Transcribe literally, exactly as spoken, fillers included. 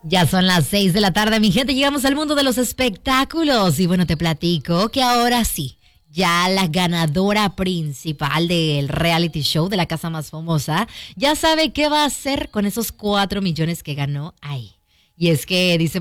Ya son las seis de la tarde, mi gente, llegamos al mundo de los espectáculos y bueno, te platico que ahora sí, ya la ganadora principal del reality show de la casa más famosa ya sabe qué va a hacer con esos cuatro millones que ganó ahí. Y es que dice